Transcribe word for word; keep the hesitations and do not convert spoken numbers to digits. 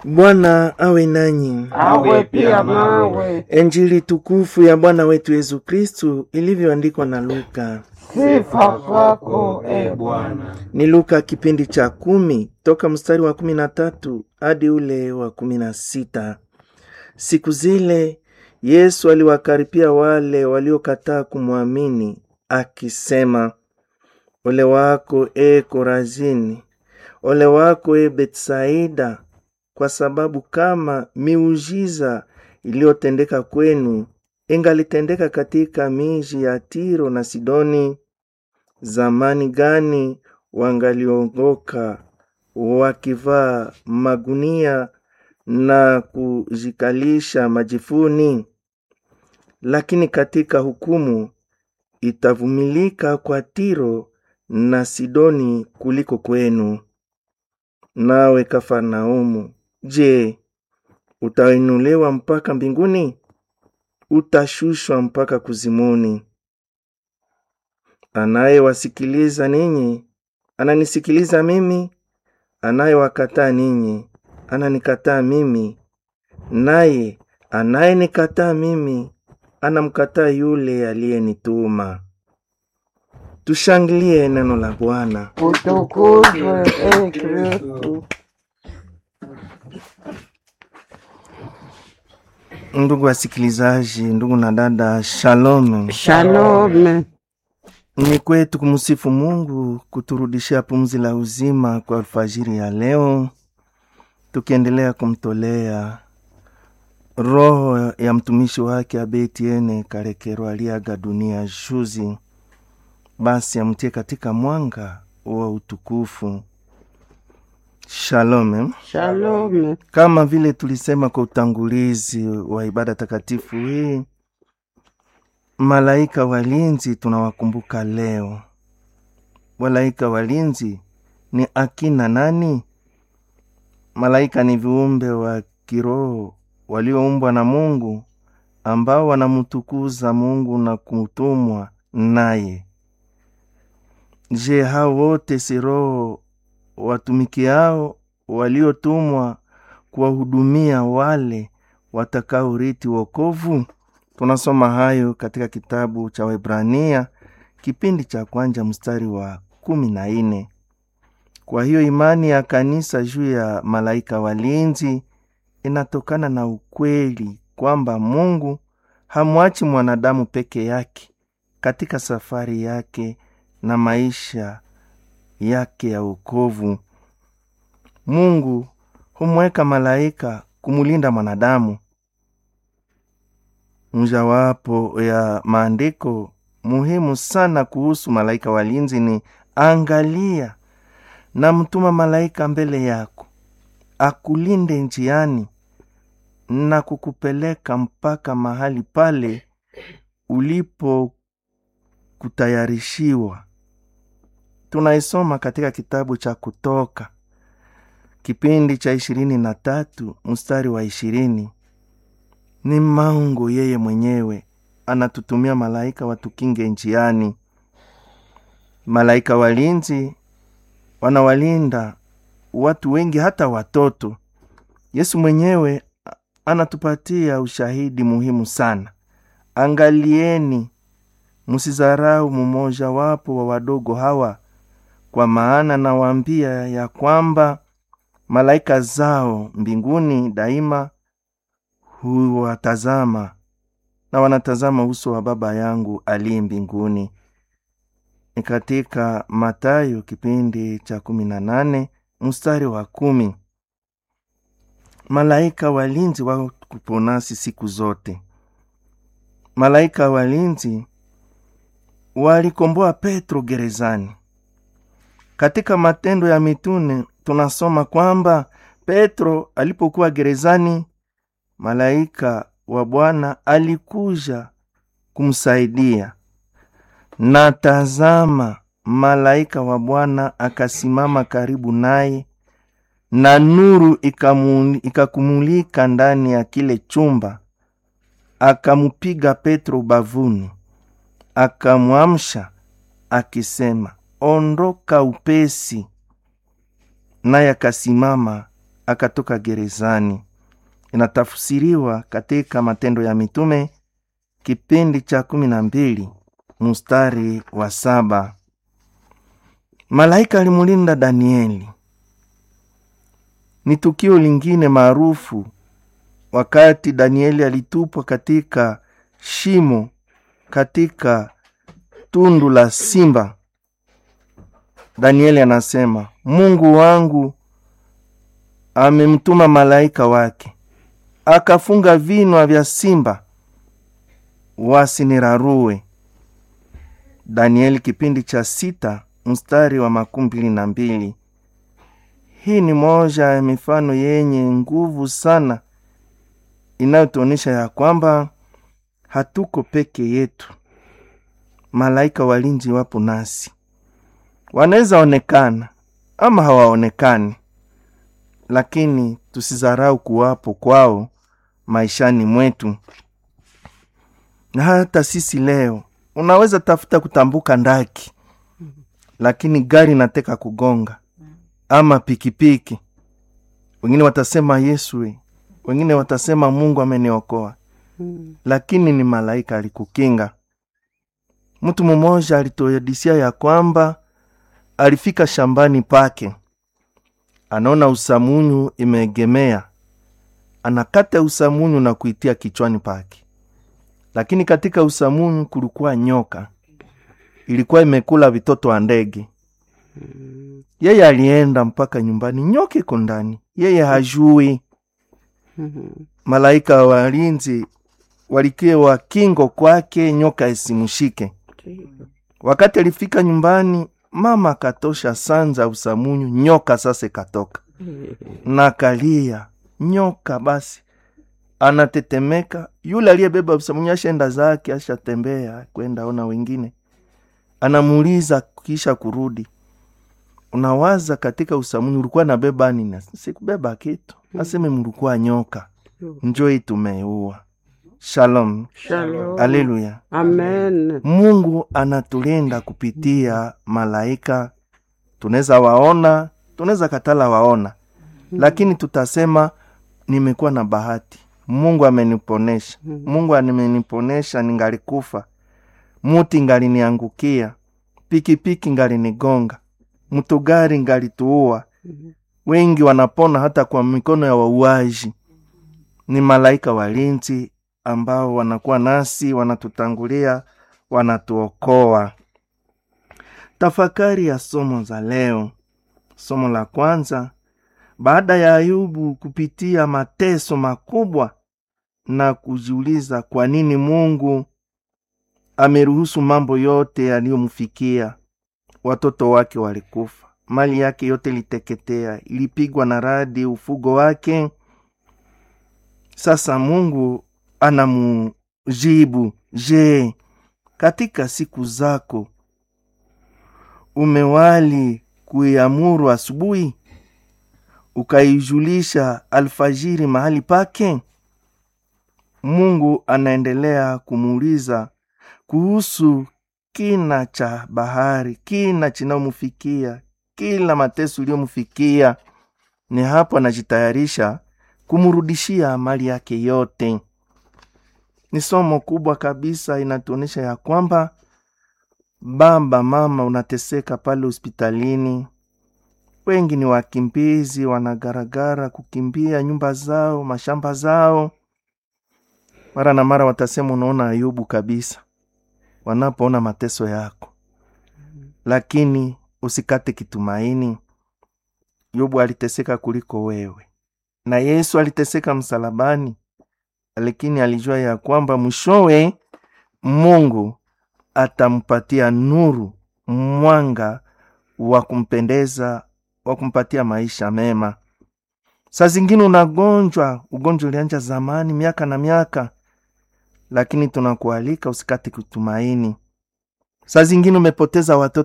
Bwana awe nanyi. Awe pia nawe. Injili tukufu ya Bwana wetu Yesu Kristu ilivyoandikwa na Luka. Sifa kwako e Bwana. Ni Luka kipindi cha kumi toka mstari wa kumi na tatu hadi ule wa kumi na sita. Siku zile Yesu aliwakaripia wale waliokataa kumwamini akisema, ole wako e Korazini, ole wako e Betsaida, kwa sababu kama miujiza iliyotendeka kwenu ingalitendeka katika miji ya Tiro na Sidoni, zamani gani wangaliongoka wakivaa magunia na kujikalisha majifuni. Lakini katika hukumu itavumilika kwa Tiro na Sidoni kuliko kwenu. Nawe Kafarnaumu, je, utainuliwa mpaka mbinguni? Utashushwa mpaka kuzimuni. Anayewasikiliza ninyi ananisikiliza mimi, anayewakataa ninyi ananikataa mimi, naye anayenikataa mimi anamkataa yule aliyenituma. Tushangilie neno la Bwana. Utukuzwe e Kristo. Ndugu wasikilizaji, ndugu na dada, shalom. Shalom. Ni kwetu kumsifu Mungu kuturudishia pumzi la uzima kwa alfajiri ya leo, tukiendelea kumtolea roho ya mtumishi wake Abetiene Karekero aliaga dunia juzi. Basi amtie katika mwanga wa utukufu. Shalom. Shalom. Kama vile tulisema kwa utangulizi wa ibada takatifu hii, malaika walinzi tunawakumbuka leo. Malaika walinzi ni akina nani? Malaika ni viumbe wa kiroho walioumbwa na Mungu, ambao wanamtukuza Mungu na kutumwa naye. Je, hao wote si roho watumikiao waliotumwa kuwahudumia wale watakaorithi wokovu? Tunasoma hayo katika kitabu cha Waebrania kipindi cha kwanza mstari wa kumi na nne. Kwa hiyo imani ya kanisa juu ya malaika walinzi inatokana na ukweli kwamba Mungu hamwachi mwanadamu peke yake katika safari yake na maisha yake ya wokovu. Mungu humweka malaika kumulinda mwanadamu. Mojawapo ya maandiko muhimu sana kuhusu malaika walinzi ni, angalia na mtuma malaika mbele yako akulinde njiani na kukupeleka mpaka mahali pale ulipo kutayarishiwa. Tunaisoma katika kitabu cha Kutoka kipindi cha ishirini na tatu mstari wa ishirini. Ni Mungu yeye mwenyewe anatutumia malaika watukinge njiani. Malaika walinzi wanawalinda watu wengi, hata watoto. Yesu mwenyewe anatupatia ushahidi muhimu sana. Angalieni, msizarau mmoja wapo wa wadogo hawa, kwa maana nawaambia ya kwamba malaika zao mbinguni daima huwatazama na wanatazama uso wa Baba yangu aliye mbinguni. Ni katika Mathayo kipindi cha kumi na nane mstari wa kumi. Malaika walinzi wako kuponasi siku zote. Malaika walinzi walikomboa Petro gerezani. Katika Matendo ya Mitume tunasoma kwamba Petro alipokuwa gerezani, malaika wa Bwana alikuja kumsaidia. Na tazama, malaika wa Bwana akasimama karibu naye, na nuru ikakumulika ndani ya kile chumba. Akamupiga Petro bavuni, akamwamsha akisema, ondoka upesi. Naye akasimama akatoka gerezani. Inatafsiriwa katika Matendo ya Mitume kipindi cha kumi na mbili mstari wa saba. Malaika alimulinda Danieli. Ni tukio lingine maarufu wakati Danieli alitupwa katika shimo katika tundu la simba. Danieli anasema, Mungu wangu amemtuma malaika wake, akafunga vinwa vya simba wasinirarue. Danieli kipindi cha sita mstari wa makumi mbili na mbili. Hii ni moja ya mifano yenye nguvu sana inayotuonesha ya kwamba hatuko peke yetu. Malaika walinzi wapo nasi. Wanaweza onekana ama hawaonekani, lakini tusizarau kuwapo kwao maishani mwetu. Na hata sisi leo unaweza tafuta kutambuka ndaki, lakini gari nateka kugonga ama pikipiki, wengine watasema Yesu we, wengine watasema Mungu ameniokoa, lakini ni malaika alikukinga. Mtu mmoja alituhadisia ya kwamba alifika shambani pake, anaona usamunyu imeegemea, anakata usamunyu na kuitia kichwani pake, lakini katika usamunyu kulikuwa nyoka, ilikuwa imekula vitoto wa ndege. Yeye alienda mpaka nyumbani, nyoka iko ndani, yeye hajui. Malaika walinzi walikiwa kingo kwake nyoka isimushike. Wakati alifika nyumbani, mama akatosha sanza usamunyu, nyoka sasa katoka na kalia. Nyoka basi anatetemeka. Yule aliyebeba usamunyu ashaenda zake, ashatembea kwenda ona wengine. Anamuuliza kisha kurudi, unawaza katika usamunyu ulikuwa na beba nini? Sikubeba kitu. Aseme mlikuwa nyoka, njoo tumeua. Shalom. Shalom. Haleluya. Amen. Mungu anatulinda kupitia malaika. Tunaweza waona, tunaweza katala waona, lakini tutasema nimekuwa na bahati. Mungu ameniponesha. Mungu ameniponesha, ningalikufa. Muti ngaliniangukia, pikipiki ngalinigonga, mtugari ngalituua. Wengi wanapona hata kwa mikono ya wauaji. Ni malaika walinzi ambao wanakuwa nasi, wanatutangulia, wanatuokoa. Tafakari ya somo za leo. Somo la kwanza, baada ya Ayubu kupitia mateso makubwa na kujiuliza kwa nini Mungu ameruhusu mambo yote yaliyomfikia. Watoto wake walikufa, mali yake yote liteketea, ilipigwa na radi, ufugo wake. Sasa Mungu anamujibu, je, katika siku zako umewali kuiamuru asubuhi, ukaijulisha alfajiri mahali pake? Mungu anaendelea kumuuliza kuhusu kina cha bahari, kina chinaomufikia, kila mateso iliyomfikia. Ni hapo anajitayarisha kumurudishia mali yake yote. Ni somo kubwa kabisa, inatuonesha ya kwamba baba, mama, unateseka pale hospitalini. Wengi ni wakimbizi, wanagaragara kukimbia nyumba zao, mashamba zao. Mara na mara watasema unaona Ayubu kabisa wanapoona mateso yako. Lakini usikate kitumaini. Ayubu aliteseka kuliko wewe, na Yesu aliteseka msalabani, lakini alijua ya kwamba mwishowe Mungu atampatia nuru, mwanga wa kumpendeza, wa kumpatia maisha mema. Saa zingine unagonjwa, ugonjwa ulianza zamani, miaka na miaka, lakini tunakualika usikate kutumaini. Saa zingine umepoteza watoto